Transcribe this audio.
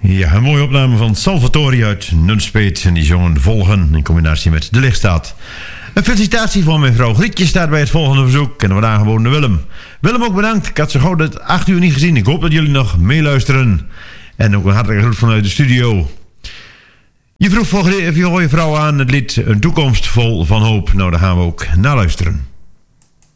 Ja, een mooie opname van Salvatori uit Nunspeet. En die zongen Volgen in combinatie met De Lichtstaat. Een felicitatie van mijn vrouw Grietje staat bij het volgende verzoek. En we aangeboden Willem. Willem ook bedankt. Ik had zo gauw het 8 uur niet gezien. Ik hoop dat jullie nog meeluisteren. En ook een hartelijke groet vanuit de studio. Je vroeg voor je vrouw aan het lied Een toekomst vol van hoop. Nou, daar gaan we ook naar luisteren.